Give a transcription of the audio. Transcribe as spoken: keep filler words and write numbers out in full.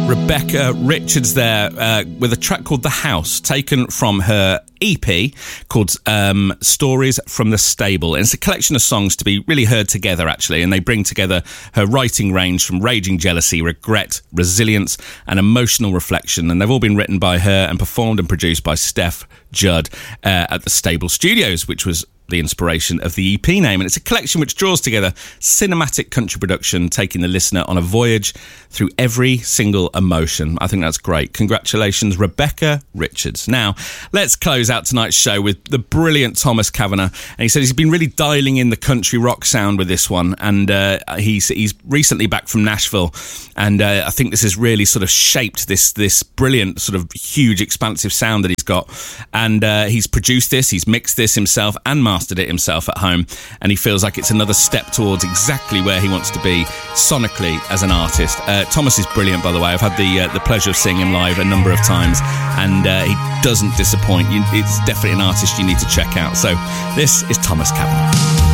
Rebecca Richards there uh, with a track called The House, taken from her E P called um, Stories from the Stable. And it's a collection of songs to be really heard together, actually, and they bring together her writing range from raging jealousy, regret, resilience and emotional reflection. And they've all been written by her and performed and produced by Steph Judd uh, at the Stable Studios, which was the inspiration of the E P name. And it's a collection which draws together cinematic country production, taking the listener on a voyage through every single emotion. I think that's great. Congratulations, Rebecca Richards. Now, let's close out tonight's show with the brilliant Thomas Kavanagh. And he said he's been really dialing in the country rock sound with this one. And uh, he's he's recently back from Nashville. And uh, I think this has really sort of shaped this, this brilliant sort of huge, expansive sound that he's got. And uh, he's produced this, he's mixed this himself and mastered it himself at home, and he feels like it's another step towards exactly where he wants to be sonically as an artist. Uh, Thomas is brilliant, by the way. I've had the uh, the pleasure of seeing him live a number of times, and uh, he doesn't disappoint. You, it's definitely an artist you need to check out. So this is Thomas Kavanagh.